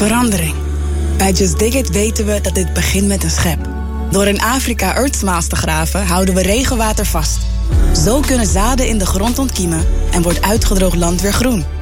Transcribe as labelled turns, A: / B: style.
A: Verandering. Bij Just Dig It weten we dat dit begint met een schep. Door in Afrika Earthsmaals te graven houden we regenwater vast. Zo kunnen zaden in de grond ontkiemen en wordt uitgedroogd land weer groen.